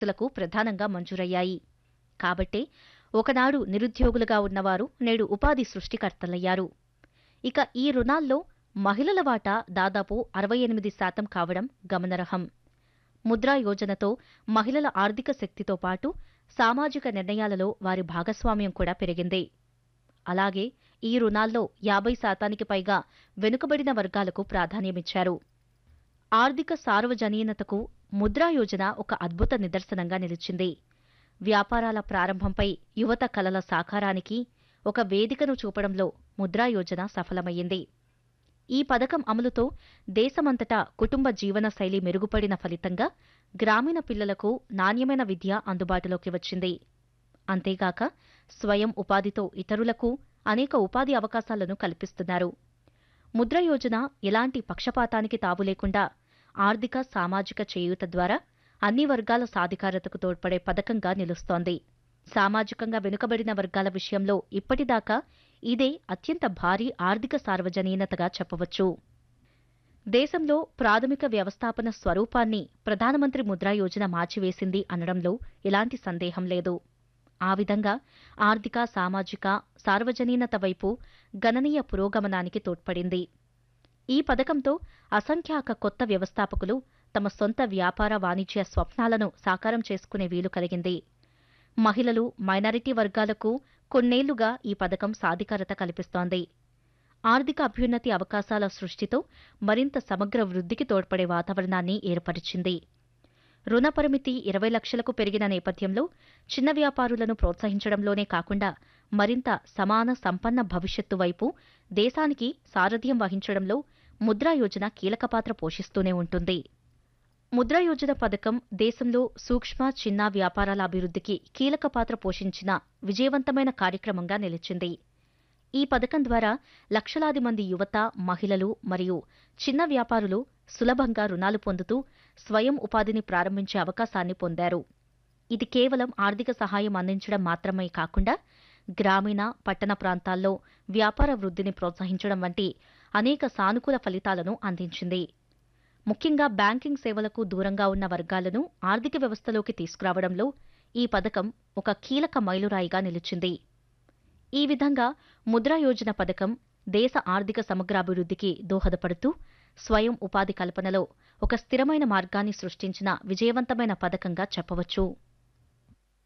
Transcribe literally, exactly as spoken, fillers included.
వ్యక్తులకు ప్రధానంగా మంజూరయ్యాయి. కాబట్టే ఒకనాడు నిరుద్యోగులుగా ఉన్నవారు నేడు ఉపాధి సృష్టికర్తలయ్యారు. ఇక ఈ రుణాల్లో మహిళల వాటా దాదాపు అరవై ఎనిమిది శాతం కావడం గమనార్హం. ముద్రా యోజనతో మహిళల ఆర్థిక శక్తితో పాటు సామాజిక నిర్ణయాలలో వారి భాగస్వామ్యం కూడా పెరిగింది. అలాగే ఈ రుణాల్లో యాభై శాతానికి పైగా వెనుకబడిన వర్గాలకు ప్రాధాన్యమిచ్చారు. ఆర్థిక సార్వజనీనతకు ముద్రా యోజన ఒక అద్భుత నిదర్శనంగా నిలిచింది. వ్యాపారాల ప్రారంభంపై యువత కలల సాకారానికి ఒక వేదికను చూపడంలో ముద్రా యోజన సఫలమయ్యింది. ఈ పథకం అమలుతో దేశమంతటా కుటుంబ జీవన శైలి మెరుగుపడిన ఫలితంగా గ్రామీణ పిల్లలకు నాణ్యమైన విద్య అందుబాటులోకి వచ్చింది. అంతేగాక స్వయం ఉపాధితో ఇతరులకు అనేక ఉపాధి అవకాశాలను కల్పిస్తున్నారు. ముద్ర యోజన ఎలాంటి పక్షపాతానికి తావు లేకుండా ఆర్థిక సామాజిక చేయూత ద్వారా అన్ని వర్గాల సాధికారతకు తోడ్పడే పథకంగా నిలుస్తోంది. సామాజికంగా వెనుకబడిన వర్గాల విషయంలో ఇప్పటిదాకా ఇదే అత్యంత భారీ ఆర్థిక సార్వజనీనతగా చెప్పవచ్చు. దేశంలో ప్రాథమిక వ్యవస్థాపన స్వరూపాన్ని ప్రధానమంత్రి ముద్రా యోజన మార్చివేసింది అనడంలో ఎలాంటి సందేహం లేదు. ఆ విధంగా ఆర్థిక సామాజిక సార్వజనీనత వైపు గణనీయ పురోగమనానికి తోడ్పడింది. ఈ పథకంతో అసంఖ్యాక కొత్త వ్యవస్థాపకులు తమ సొంత వ్యాపార వాణిజ్య స్వప్నాలను సాకారం చేసుకునే వీలు కలిగింది. మహిళలు, మైనారిటీ వర్గాలకు కొన్నేళ్లుగా ఈ పథకం సాధికారత కల్పిస్తోంది. ఆర్థిక అభ్యున్నతి అవకాశాల సృష్టితో మరింత సమగ్ర వృద్ధికి తోడ్పడే వాతావరణాన్ని ఏర్పరిచింది. రుణ పరిమితి ఇరవై లక్షలకు పెరిగిన నేపథ్యంలో చిన్న వ్యాపారులను ప్రోత్సహించడంలోనే కాకుండా మరింత సమాన సంపన్న భవిష్యత్తు వైపు దేశానికి సారథ్యం వహించడంలో ముద్రా యోజన కీలక పాత్ర పోషిస్తూనే ఉంటుంది. ముద్రా యోజన పథకం దేశంలో సూక్ష్మ, చిన్న వ్యాపారాల అభివృద్ధికి కీలక పాత్ర పోషించిన విజయవంతమైన కార్యక్రమంగా నిలిచింది. ఈ పథకం ద్వారా లక్షలాది మంది యువత, మహిళలు మరియు చిన్న వ్యాపారులు సులభంగా రుణాలు పొందుతూ స్వయం ఉపాధిని ప్రారంభించే అవకాశాన్ని పొందారు. ఇది కేవలం ఆర్థిక సహాయం అందించడం మాత్రమే కాకుండా గ్రామీణ, పట్టణ ప్రాంతాల్లో వ్యాపార వృద్ధిని ప్రోత్సహించడం వంటి అనేక సానుకూల ఫలితాలను అందించింది. ముఖ్యంగా బ్యాంకింగ్ సేవలకు దూరంగా ఉన్న వర్గాలను ఆర్థిక వ్యవస్థలోకి తీసుకురావడంలో ఈ పథకం ఒక కీలక మైలురాయిగా నిలిచింది. ఈ విధంగా ముద్రా యోజన పథకం దేశ ఆర్థిక సమగ్రాభివృద్ధికి దోహదపడుతూ స్వయం ఉపాధి కల్పనలో ఒక స్థిరమైన మార్గాన్ని సృష్టించిన విజయవంతమైన పథకంగా చెప్పవచ్చు.